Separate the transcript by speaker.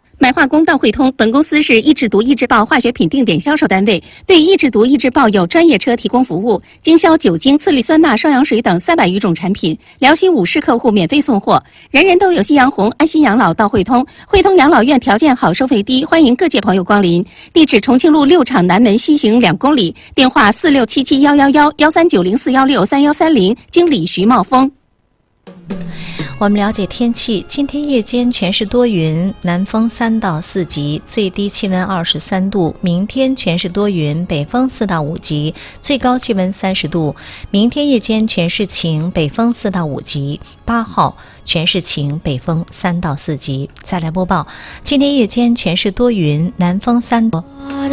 Speaker 1: 买化工到汇通，本公司是益智毒益智豹化学品定点销售单位，对益智毒益智豹有专业车提供服务，经销酒精、次氯酸钠、双氧水等300余种产品，辽西50客户免费送货。人人都有夕阳红，安心养老到汇通。汇通养老院条件好，收费低，欢迎各界朋友光临。地址：重庆路6厂南门西行2公里，电话467711139041631330，经理徐茂峰。
Speaker 2: 我们了解天气，今天夜间全是多云，南风3到4级，最低气温23度。明天全是多云，北风4到5级，最高气温30度。明天夜间全是晴，北风4到5级。8号全是晴，北风3到4级。再来播报，今天夜间全是多云，南风3度。